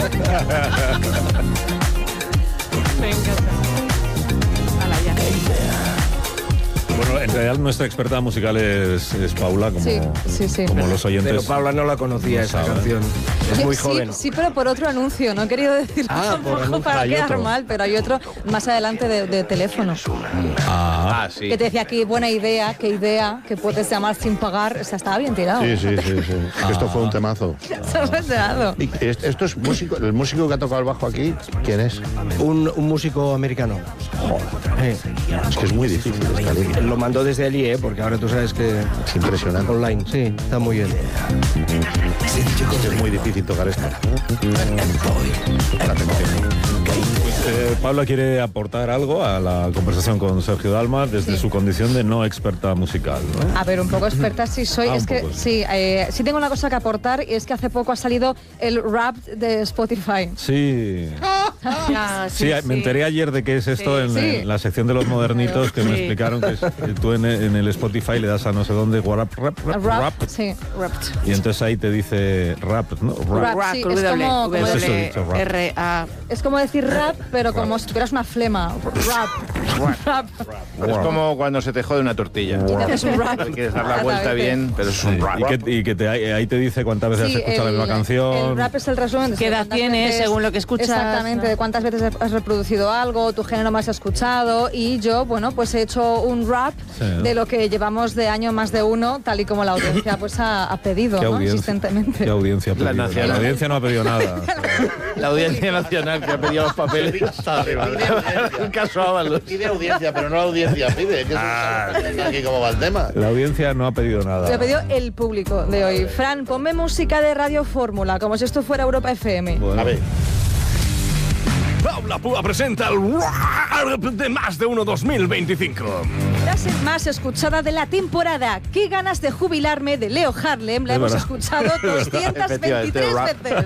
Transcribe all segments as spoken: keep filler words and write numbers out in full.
Me encanta. Hala, ya. Bueno, en realidad nuestra experta musical es, es Paula, como, Sí, sí, sí. como los oyentes. Pero Paula no la conocía no esa saben. canción. Es muy sí, joven. Sí, pero por otro anuncio, no he querido decirlo Ah, por tampoco anuncio. para Hay quedar otro. mal, pero hay otro más adelante de, de teléfono. Ah, Ah, sí. Que te decía aquí, buena idea, qué idea, que puedes llamar sin pagar. O sea, estaba bien tirado. Sí, sí, sí, sí. Esto fue un temazo. Se has enterado. Y est- esto es músico, el músico que ha tocado el bajo aquí, ¿quién es? Un, un músico americano. Eh, Es que es muy difícil esta línea. lo mandó desde allí, ¿eh? Porque ahora tú sabes que... Es impresionante. Online, sí, está muy bien. Es muy difícil tocar esto. eh, Paula quiere aportar algo a la conversación con Sergio Dalma desde Sí. su condición de no experta musical, ¿no? A ver, un poco experta sí soy. Ah, es un que poco, sí. sí, eh, sí tengo una cosa que aportar y es que hace poco ha salido el rap de Spotify. Sí. Ah, Sí, me enteré ayer de qué es esto Sí. en, Sí. en la sección de los modernitos que me Sí. explicaron que es, que tú en, en el Spotify le das a no sé dónde rap, rap, rap, Rap, rap, sí, rap. y entonces ahí te dice rap, ¿no? Rap. Rap. Sí, con es W, como- como Eso he W, dicho, rap. R, A. Es como decir rap, pero como si tuvieras una flema. Rap. Rap. Es como cuando se te jode una tortilla. Es un rap. Quieres dar la vuelta Exactamente. bien, pero es un rap. Y que, y que te, ahí ahí te dice cuántas veces Sí, has escuchado la misma canción. El rap es el resumen de ¿Qué edad cuántas tienes, según lo que escuchas? Exactamente, de cuántas veces has reproducido algo, tu género más escuchado. Y yo, bueno, pues he hecho un rap Sí, ¿no? de lo que llevamos de año más de uno, tal y como la audiencia pues ha, ha pedido, ¿Qué ¿no? audiencia? Insistentemente. ¿Qué audiencia ha La pedido? nacional. La audiencia no ha pedido nada. La Audiencia Nacional que ha pedido los papeles. Está arriba. El caso Ábalos. Pide audiencia, pero no la audiencia pide. Que es aquí como va el tema. La audiencia no ha pedido nada. Lo ha pedido el público de hoy. Fran, ponme música de Radio Fórmula, como si esto fuera Europa F M. Bueno, A ver. Paula Púa presenta el rap de Más de Uno dos mil veinticinco. Frase más escuchada de la temporada. Qué ganas de jubilarme de Leo Harlem. La Es hemos verdad. escuchado doscientas veintitrés Efectivamente, veces.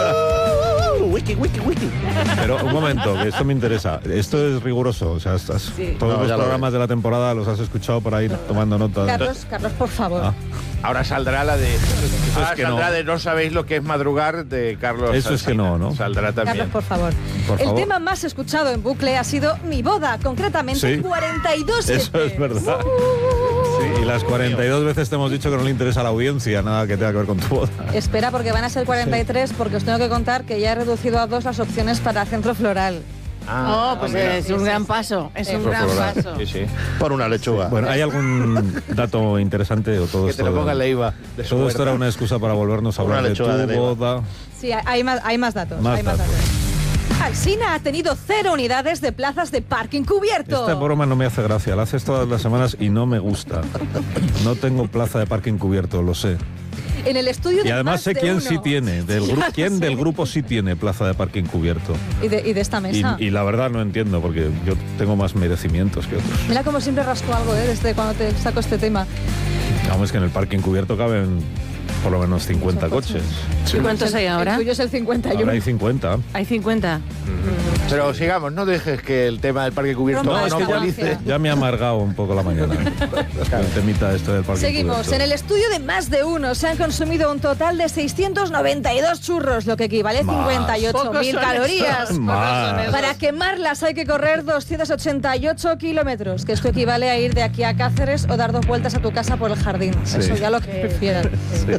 Wiki, wiki, wiki. pero un momento, que esto me interesa. Esto es riguroso. O sea, estás- todos No, los ya lo programas de la temporada los has escuchado por ahí tomando nota. Carlos, Carlos, por favor. Ah. Ahora saldrá la de. Ahora que saldrá no. de No sabéis lo que es madrugar de Carlos. Eso es que Alsina. no, ¿no? Saldrá también. Carlos, por favor. Por El favor. tema más escuchado en bucle ha sido mi boda, concretamente Sí. cuarenta y dos veces. Eso es verdad. Sí, y las cuarenta y dos veces te hemos dicho que no le interesa a la audiencia nada que tenga que ver con tu boda. Espera, porque van a ser cuarenta y tres, porque os tengo que contar que ya he reducido a dos las opciones para centro floral. Ah, Oh, pues mira. es un gran paso. Es un Sí. gran Floral. paso. Sí, sí. Por una lechuga. Bueno, ¿hay algún dato interesante o todo Que esto? te lo de- ponga Leiva. de su todo esto huerta. era una excusa para volvernos a Una hablar de tu lechuga de Leiva. boda. Sí, hay- hay más, hay más datos. Más hay más datos. datos. Alsina ha tenido cero unidades de plazas de parking cubierto. Esta broma no me hace gracia, la haces todas las semanas y no me gusta. No tengo plaza de parking cubierto, lo sé. En el estudio de Y además más sé de quién uno. sí tiene, del Ya grupo, lo quién sé. del grupo sí tiene plaza de parking cubierto. Y de, y de esta Y, mesa. y la verdad no entiendo, porque yo tengo más merecimientos que otros. Mira como siempre rasco algo, ¿eh? Desde cuando te saco este tema. Vamos, que en el parking cubierto caben por lo menos cincuenta Muchos coches. ¿Y cuántos hay ahora? El tuyo es el cincuenta y uno. Ahora hay cincuenta. Hay cincuenta. Pero sigamos, no dejes que el tema del parque cubierto Broma, No, es que ya, monopolice. ya me ha amargado un poco la mañana. El temita esto del parking Seguimos. cubierto. En el estudio de más de uno se han consumido un total de seiscientos noventa y dos churros, lo que equivale a Más. cincuenta y ocho Pocos mil son calorías. esos, pocos Más. son esos. Para quemarlas hay que correr doscientos ochenta y ocho kilómetros, que esto equivale a ir de aquí a Cáceres o dar dos vueltas a tu casa por el jardín. Sí. Eso ya lo que prefieran.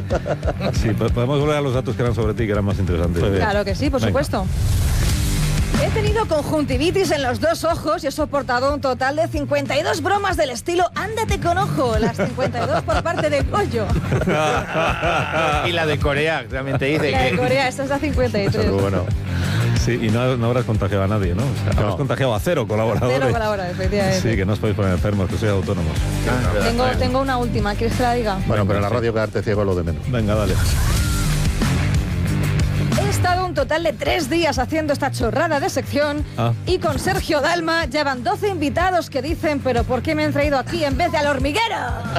Sí, po- podemos volver a los datos que eran sobre ti, que eran más interesantes. Claro que sí, por Venga. supuesto. He tenido conjuntivitis en los dos ojos y he soportado un total de cincuenta y dos bromas del estilo ándate con ojo, las cincuenta y dos por parte de Goyo. Y la de Corea, que también te dice La de que. Corea, esta es la cincuenta y Eso tres. es bueno. Sí, y no, no habrás contagiado a nadie, ¿no? O sea, No. habrás contagiado a cero colaboradores. Cero colaboradores, efectivamente. Sí, que no os podéis poner enfermos, que sois autónomos. Tengo, tengo una última, ¿quieres que la diga? Bueno, pero en la radio quedarte ciego es lo de menos. Venga, dale. He estado un total de tres días haciendo esta chorrada de sección Ah. y con Sergio Dalma llevan doce invitados que dicen, pero ¿por qué me han traído aquí en vez de al hormiguero?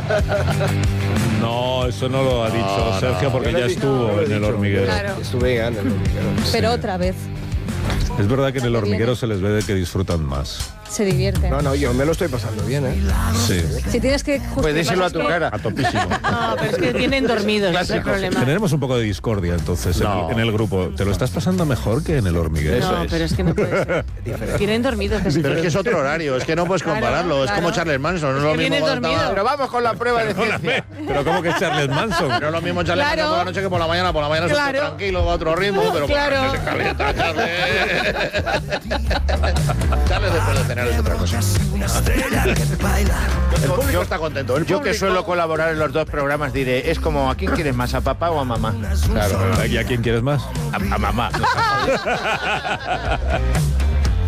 No, eso no lo ha dicho no. Sergio porque ya estuvo en el hormiguero. Claro. Estuve en el hormiguero. Pero otra vez. Es verdad que en el ¿Dónde hormiguero viene? se les ve de que disfrutan más. se divierte. No, no, yo me lo estoy pasando bien, ¿eh? Sí. Si tienes que justificar, Pues díselo a tu es que- cara. A topísimo. No, pero es que tienen dormidos, ese es el problema. Generemos un poco de discordia entonces en- No. en, el grupo. ¿Te lo estás pasando mejor que en el hormiguero? No, pero es que no puede ser. Tienen dormidos. que Pero es que es otro horario, es que no puedes Claro, compararlo. Es claro. como Charles Manson, no es que lo mismo. vienes cuando dormido. estaba- Pero vamos con la prueba de ciencia. Pero ¿cómo que Charles Manson? No es lo mismo Charles Claro. Manson por la noche que por la mañana. Por la mañana es Claro. otro tranquilo, va a otro ritmo, pero por Claro. la noche se calienta, Charles. Charles después de cenar es otra cosa. El público está contento. El Yo que público- suelo colaborar en los dos programas diré, es como, ¿a quién quieres más, a papá o a mamá? Claro. ¿Y a quién quieres más? A, a mamá.